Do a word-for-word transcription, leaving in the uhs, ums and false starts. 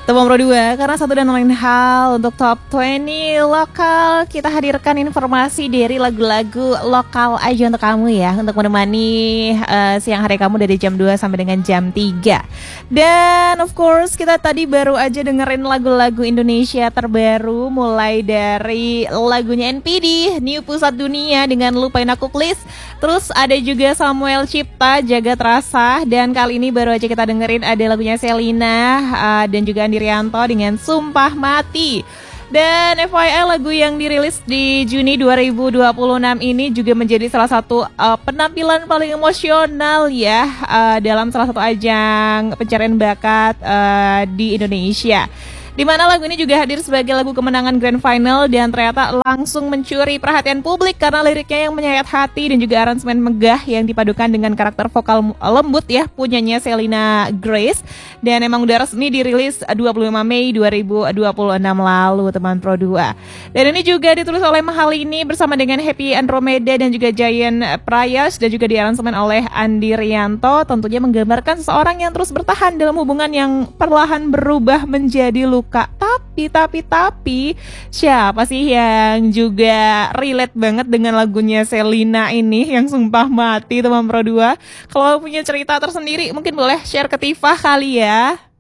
Teman Pro dua, karena satu dan lain hal untuk Top dua puluh lokal, kita hadirkan informasi dari lagu-lagu lokal aja untuk kamu ya, untuk menemani uh, siang hari kamu dari jam dua sampai dengan jam tiga. Dan of course kita tadi baru aja dengerin lagu-lagu Indonesia terbaru, mulai dari lagunya N P D, New Pusat Dunia dengan Lupain Aku Please. Terus ada juga Samuel Cipta, Jaga Terasa. Dan kali ini baru aja kita dengerin ada lagunya Selina uh, dan juga Andi Rianto dengan Sumpah Mati. Dan F Y I, lagu yang dirilis di Juni dua ribu dua puluh enam ini juga menjadi salah satu uh, penampilan paling emosional ya uh, dalam salah satu ajang pencarian bakat uh, di Indonesia. Di mana lagu ini juga hadir sebagai lagu kemenangan Grand Final dan ternyata langsung mencuri perhatian publik karena liriknya yang menyayat hati dan juga aransemen megah yang dipadukan dengan karakter vokal lembut ya punyanya Selina Grace. Dan emang udah resmi dirilis dua puluh lima Mei dua ribu dua puluh enam lalu teman Pro dua. Dan ini juga ditulis oleh Mahalini bersama dengan Happy Andromeda dan juga Giant Prayas dan juga diaransemen oleh Andi Rianto, tentunya menggambarkan seseorang yang terus bertahan dalam hubungan yang perlahan berubah menjadi luka. Tapi, tapi, tapi siapa sih yang juga relate banget dengan lagunya Selina ini yang Sumpah Mati teman Pro dua? Kalau punya cerita tersendiri mungkin boleh share ke Tifah kali ya.